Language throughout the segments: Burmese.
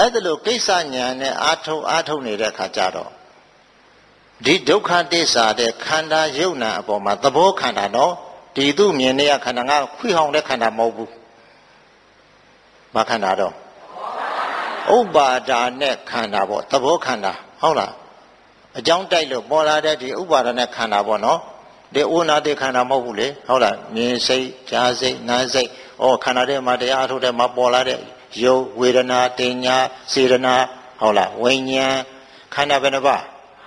အဲ့ဒါလို့ကိစ္စညာနဲ့အာထုတ်နေတဲ့အခါကျတော့ဒီဒုက္ခသစ္စာတဲ့ခန္ဓာယုတ်နာအပေါ်မှာသဘောခန္ဓာနော်ဒီသူ့မြင်နေရခန္ဓာငါခွိဟောင်တဲ့ခန္ဓာမဟုတ်ဘူးဘာခန္ဓာတော့ဥပါဒါနဲ့ခန္ဓာပေါ့သဘောခန္ဓာဟုတ်လားအကြောင်းတိုက်လို့ပေါ်လာတဲ့ဒီဥပါဒါနဲ့ခန္ဓာပေါ့နော်ဒီဥနာတိခန္ဓာမဟုတ်ဘူးလေဟုတ်လားမြင်စိတ်ကြားစိတ်နားစိတ်ခန္ဓာထဲမှာတရားအထုတ်တဲ့မှာပေါ်လာတဲ့ယုတ်ဝေဒနာတင်ညာစေတနာဟုတ်လားဝိညာဉ်ခန္ဓာဘယ်နှပါ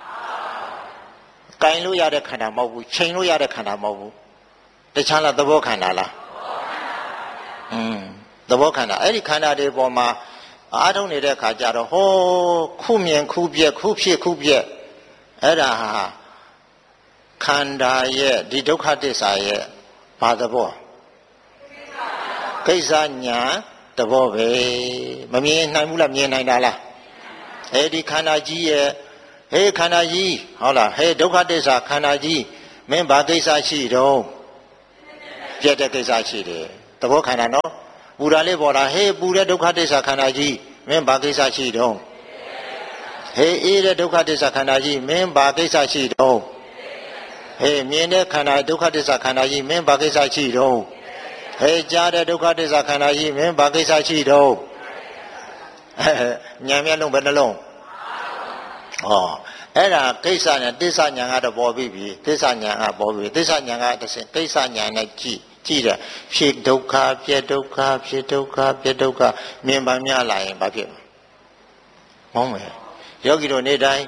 ကင်လို့ရတဲ့ခန္ဓာမဟုတ်ဘူးချိန်လို့ရတဲ့ခန္ဓာမဟုတ်ဘူးတခြားလားသဘောခန္ဓာလားသဘောခန္ဓာအဲ့ဒီခန္ဓာတွေပေါ်မှာအားထုတ်နေတဲ့အခါကျတော့ဟောခုမြင်ခုပြက်ခုဖြစ်ခုပြက်အဲ့ဒါဟာခန္ဓာရဲ့ဒီဒုက္ခသစ္စာရဲ့ဘာသဘောကိစ္စညာသဘောပဲမမြင်နိုင်ဘူးလားမြင်နိုင်တာလားအဲ့ဒီခန္ဓာကြီးရဲ့ဟေးခန္ဓာကြီးဟုတ်လားဟေးဒုက္ခသစ္စာခန္ဓာကြီးမင်းဘာကိစ္စရှိတော့ပြတ်တဲ့ကိစ္စရှိတယ်သဘောခန္ဓာနော်ပူတာလေးပေါ်လာဟေးပူတဲ့ဒုက္ခသစ္စာခန္ဓာကြီးမင်းဘာကိစ္စရှိတော့ဟေးအေးတဲ့ဒုက္ခသစ္စာခန္ဓာကြီးမင်းဘာကိစ္စရှိတော့ဟေးမြင်တဲ့ခန္ဓာဒုက္ခသစ္စာခန္ဓာကြီးမင်းဘာကိစ္စရှိတော့ဟေးကြားတဲ့ဒုက္ခသစ္စာခန္ဓာကြီးမင်းဘာကိစ္စရှိတော့ဉာဏ်မျက်လုံးဘယ်နှလုံးအဲ့ဒါကိစ္စနဲ့သစ္စာဉာဏ်ကတော့ပေါ်ပြီသစ္စာဉာဏ်ကပေါ်ပြီသစ္စာဉာဏ်ကတစ်ဆင့်ကိစ္စဉာဏ်နဲ့ကြည့်တယ်ဖြစ်ဒုက္ခပြည့်ဒုက္ခဖြစ်ဒုက္ခပြည့်ဒုက္ခမြင်ပါများလာရင်ဘာဖြစ်မဟုတ်မယ်ယောဂီတို့နေတိုင်း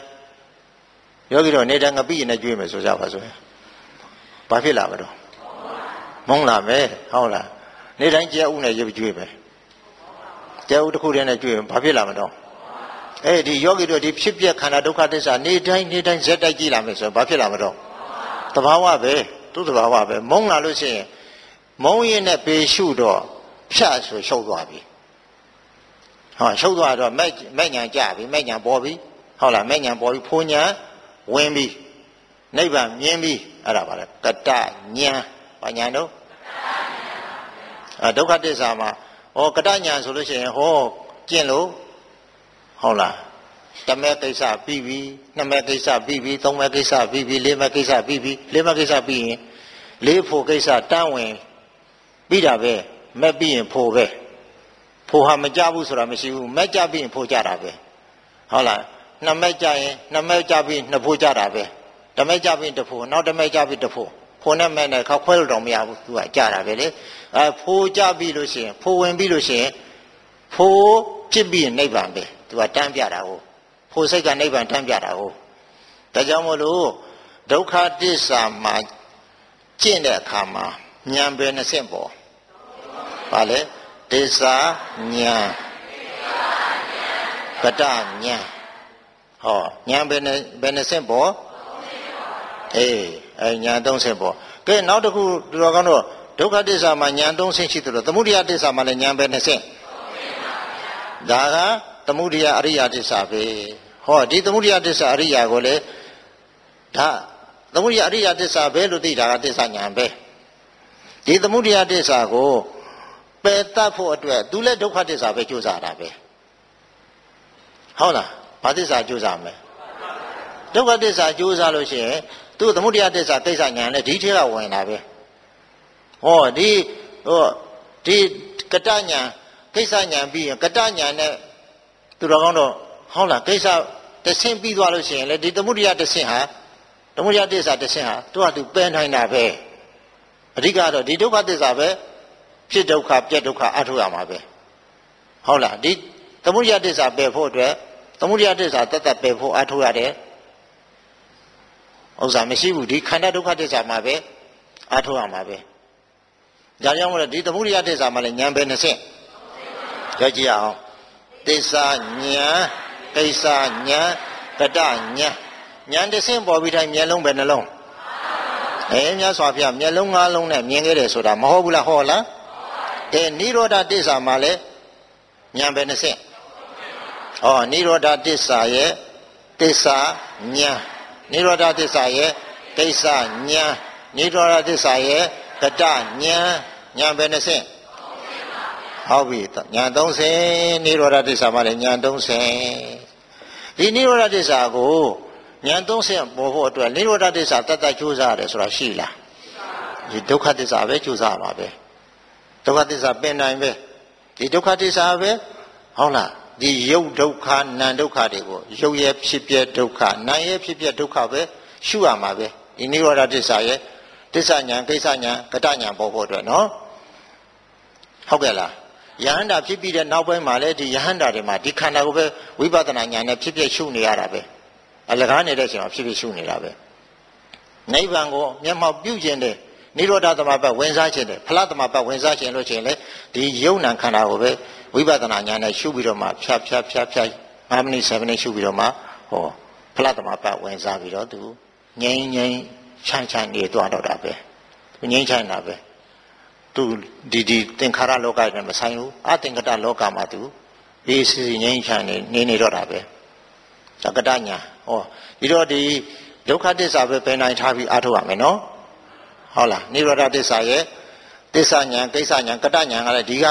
ငပိရင်နဲ့ကြွေးမယ်ဆိုကြပါဆိုရင်ဘာဖြစ်လာမလို့မုန်းလာမယ်ဟုတ်လားနေတိုင်းကြဲဥနဲ့ရွကြွေးမယ်ကြဲဥတစ်ခုတည်းနဲ့ကြွေးဘာဖြစ်လာမလို့အဲ့ဒီယောဂီတို့ဒီဖြစ်ပြခန္ဓာဒုက္ခသစ္စာနေတိုင်းဇက်တိုက်ကြည့်လာမယ်ဆိုရင်ဘာဖြစ်လာမလို့သဘာဝပဲသူ့သဘာဝပဲမုန်းလာလို့ရှိရင်မုန်းရင်နဲ့ပေရှုတော့ဖြတ်ဆိုရှုပ်သွားပြီရှုပ်သွားတော့မဲ့ညာကြပြီမဲ့ညာပေါ်ပြီဟုတ်လားမဲ့ညာပေါ်ပြီဖိုးညာဝင်ပြီနိဗ္ဗာန်မြင်ပြီအဲ့ဒါပါလေကတညာဘာညာတော့ဒုက္ခသစ္စာမှာကတညာဆိုလို့ရှိရင်ကျင့်လို့ဟုတ်လားတမဲကိစ္စပြီးပြီနှစ်မဲကိစ္စပြီးပြီသုံးမဲကိစ္စပြီးပြီလေးမဲကိစ္စပြီးပြီလေးမဲကိစ္စပြီးရင်လေးဖို့ကိစ္စတန်းဝင်ပြီးတာပဲမဲ့ပြီးရင်ဖို့ပဲဖို့ဟာမကြဘူးဆိုတာမရှိဘူးမဲ့ကြပြီးရင်ဖို့ကြတာပဲဟုတ်လားနှစ်မဲကြရင်နှစ်မဲကြပြီးနှစ်ဖို့ကြတာပဲတမဲကြပြီးတစ်ဖို့နောက်တမဲကြပြီးတစ်ဖို့ဖို့နဲ့မဲ့နဲ့ခေါက်ခွဲလို့တော့မရဘူးသူကကြတာပဲလေဖို့ကြပြီးလို့ရှိရင်ဖို့ဝင်ပြီးလို့ရှိရင်ဖို့ဖြစ်ပြီးရင်နိဗ္ဗာန်ပဲသူကတန်းပြတာဟုတ်ဖို့စိတ်ကနိဗ္ဗာန်တန်းပြတာဟုတ်ဒါကြောင့်မို့လို့ဒုက္ခသစ္စာမှာကျင့်တဲ့အခါမှာဉာဏ်ပဲနှစ်ဆင့်ပေါ်ပါလေသစ္စာဉာဏ်ကတဉာဏ်ဉာဏ်ပဲနှစ်ဆင့်ပေါ်ဉာဏ်သုံးဆင့်ပေါ်ကဲနောက်တစ်ခုဒီတော်ကောင်းတော့ဒုက္ခသစ္စာမှာဉာဏ်သုံးဆင့်ရှိသလိုသမုဒယသစ္စာမှာလည်းဉာဏ်ပဲနှစ်ဆင့်ဒါကသမုဒယအရိယသစ္စာပဲဒီသမုဒယသစ္စာအရိယကိုလေဒါသမုဒယအရိယသစ္စာပဲလို့သိတာကသစ္စာဉာဏ်ပဲဒီသမုဒယသစ္စာကိုပယ်တတ်ဖို့အတွက်သူလည်းဒုက္ခသစ္စာပဲကြိုးစားတာပဲဟုတ်လားဘာသစ္စာကြိုးစားမလဲဒုက္ခသစ္စာကြိုးစားလို့ရှိရင်သူသမုဒယသစ္စာကိစ္စဉာဏ်လည်းဒီထဲကဝင်လာပဲဒီကတဉာဏ်ကိစ္စဉာဏ်ပြီးရင်ကတဉာဏ်နဲ့သူတော်ကောင်းတော့ဟုတ်လားကိစ္စတစ်ဆင့်ပြီးသွားလို့ရှိရင်လေဒီသမုဒယတစ်ဆင့်ဟာသမုဒယသစ္စာတစ်ဆင့်ဟာသူကသူပယ်နိုင်တာပဲအဓိကတော့ဒီဒုက္ခသစ္စာပဲဖြစ်ဒုက္ခပြက်ဒုက္ခအထုရမှာပဲဟုတ်လားဒီသမုဒယသစ္စာပယ်ဖို့အတွက်သမုဒယသစ္စာတတ်ပယ်ဖို့အထုရတယ်ဥစ္စာမရှိဘူးဒီခန္ဓာဒုက္ခသစ္စာမှာပဲအထုရမှာပဲဒါကြောင့်မို့လို့ဒီသမုဒယသစ္စာမှာလည်းဉာဏ်ပဲနှစ်ဆင့်ပြောကြည့်အောင်သစ္စာဉာဏ်ကိစ္စဉာဏ်ကတဉာဏ်ဉာဏ်တစ်ဆင့်ပေါ်ပြီးတိုင်းမျက်လုံးပဲနှလုံးမြတ်စွာဘုရားမျက်လုံးငါးလုံးနဲ့မြင်ခဲ့တယ်ဆိုတာမဟုတ်ဘူးလားဟုတ်လားနိရောဓသစ္စာမှာလည်းဉာဏ်ပဲနှစ်ဆင့်နိရောဓသစ္စာရဲ့သစ္စာဉာဏ်နိရောဓသစ္စာရဲ့ကိစ္စဉာဏ်နိရောဓသစ္စာရဲ့ကတဉာဏ်ဉာဏ်ပဲနှစ်ဆင့်ဟုတ်ပြီညာ30နိရောဓသစ္စာမှာလည်းညာ30ဒီနိရောဓသစ္စာကိုညာ30ပေါ်ဖို့အတွက်နိရောဓသစ္စာတတ်တတ်ကြိုးစားရတယ်ဆိုတာရှိလားဒီဒုက္ခသစ္စာပဲကြိုးစားပါပဲဒုက္ခသစ္စာပင်နိုင်ပဲဒီဒုက္ခသစ္စာပဲဟုတ်လားဒီယုတ်ဒုက္ခနာမ်ဒုက္ခတွေကိုယုတ်ရဲ့ဖြစ်ပြဒုက္ခနာမ်ရဲ့ဖြစ်ပြဒုက္ခပဲရှုရမှာပဲဒီနိရောဓသစ္စာရဲ့သစ္စာဉာဏ်ကိစ္စဉာဏ်ကတဉာဏ်ပေါ်ဖို့အတွက်နော်ဟုတ်ကဲ့လားယဟန္တာဖြစ်ပြီးတဲ့နောက်ပိုင်းမှာလည်းဒီယဟန္တာတွေမှာဒီခန္ဓာကိုပဲဝိပဿနာဉာဏ်နဲ့ဖြစ်ဖြစ်ရှုနေရတာပဲအလကားနေတဲ့အချိန်မှာဖြစ်ဖြစ်ရှုနေတာပဲနိဗ္ဗာန်ကိုမျက်မှောက်ပြုခြင်းတဲ့နိရောဓသမဘတ်ဝင်စားခြင်းတဲ့ဖလားသမဘတ်ဝင်စားခြင်းလို့ချင်းလေဒီယုံနာခန္ဓာကိုပဲဝိပဿနာဉာဏ်နဲ့ရှုပြီးတော့မှဖြတ်5မိနစ်7မိနစ်ရှုပြီးတော့မှဟောဖလားသမဘတ်ဝင်စားပြီးတော့သူငြိမ်းချမ်းနေသွားတော့တာပဲသူငြိမ်းချမ်းတာပဲသူဒီသင်္ခါရလောကနဲ့မဆိုင်ဘူးအသင်္ကတလောကမှာသူအေးစီငြိမ်းချမ်းနေတော့တာပဲသကတညာဟောဒီတော့ဒီဒုက္ခသစ္စာပဲပင်နိုင်ထားပြီးအားထုတ်ရမယ်နော်ဟုတ်လားနိရောဓသစ္စာရဲ့သစ္စာဉာဏ်ကိစ္စဉာဏ်ကတဉာဏ်ကလည်းဒီက